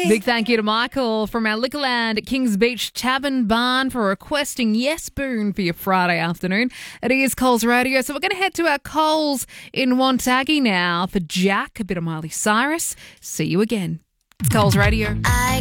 Big thank you to Michael from our Liquorland at Kings Beach Tavern Barn for requesting Yes Boone for your Friday afternoon. It is Coles Radio, so we're going to head to our Coles in Wonthaggi now for Jack, a bit of Miley Cyrus. See you again. It's Coles Radio. I